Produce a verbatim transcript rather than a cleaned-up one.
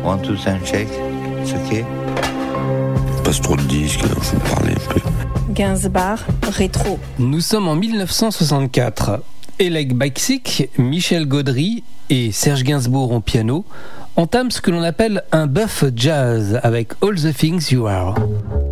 One, two, sound check. C'est ok. Passe trop de disques, il faut parler un peu. Gainsbourg, rétro. Nous sommes en dix-neuf cent soixante-quatre. Oleg Baksik, Michel Gaudry et Serge Gainsbourg au piano entament ce que l'on appelle un buff jazz avec All the Things You Are.